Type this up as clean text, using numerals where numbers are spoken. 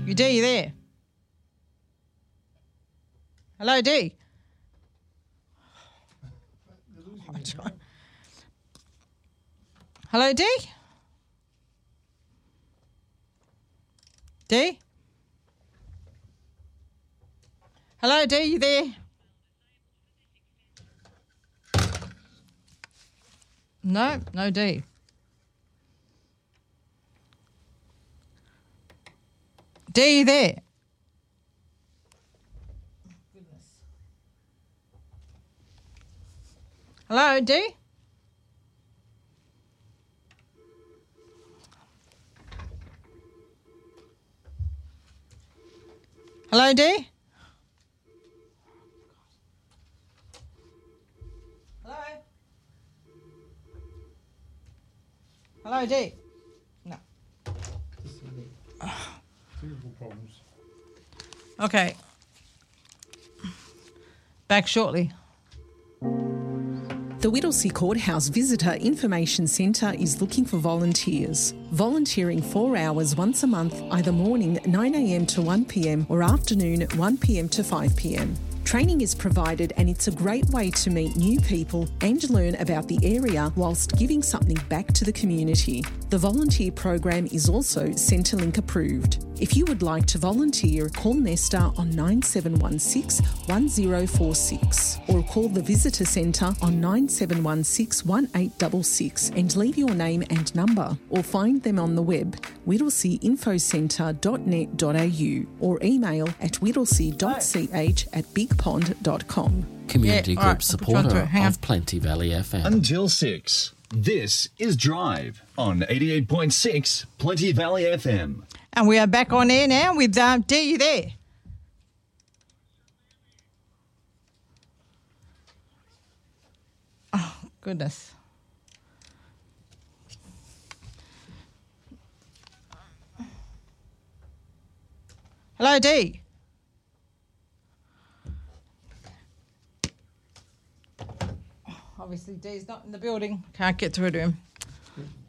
You there? Hello, D. Hello, D? D? Hello, D, you there? No, no D. D, you there? Hello, D? Hello, D? Hello? Hello, D? No. Problems. Okay. Back shortly. The Whittlesea Courthouse Visitor Information Centre is looking for volunteers. Volunteering 4 hours once a month, either morning 9am to 1pm or afternoon 1pm to 5pm. Training is provided and it's a great way to meet new people and learn about the area whilst giving something back to the community. The volunteer program is also Centrelink approved. If you would like to volunteer, call Nesta on 9716 1046 or call the Visitor Centre on 9716 1866 and leave your name and number, or find them on the web whittleseainfocentre.net.au or email at whittlesea.ch@bigpond.com. Community Yeah, all group right, I'll put you on to supporter it. Hang on. of Plenty Valley FM. Until 6. This is Drive on 88.6 Plenty Valley FM. And we are back on air now with D, you there? Oh, goodness. Hello, D. Obviously, D's not in the building. Can't get through to him.